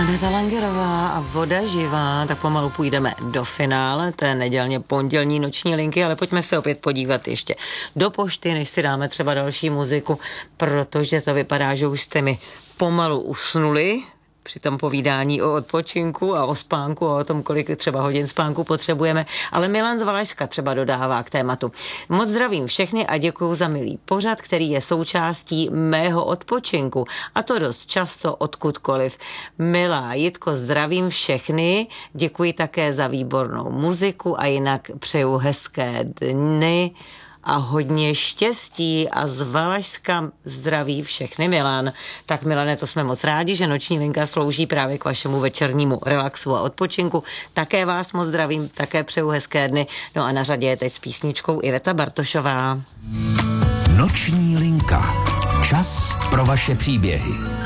Aneta Langerová a Voda živá, tak pomalu půjdeme do finále té nedělně pondělní noční linky, ale pojďme se opět podívat ještě do pošty, než si dáme třeba další muziku, protože to vypadá, že už jste mi pomalu usnuli při tom povídání o odpočinku a o spánku a o tom, kolik třeba hodin spánku potřebujeme. Ale Milan z Valašska třeba dodává k tématu. Moc zdravím všechny a děkuju za milý pořad, který je součástí mého odpočinku. A to dost často odkudkoliv. Milá Jitko, zdravím všechny. Děkuji také za výbornou muziku a jinak přeju hezké dny a hodně štěstí a z Valašska zdraví všechny Milan. Tak Milane, to jsme moc rádi, že noční linka slouží právě k vašemu večernímu relaxu a odpočinku. Také vás moc zdravím, také přeju hezké dny. No a na řadě je teď s písničkou Iveta Bartošová. Noční linka. Čas pro vaše příběhy.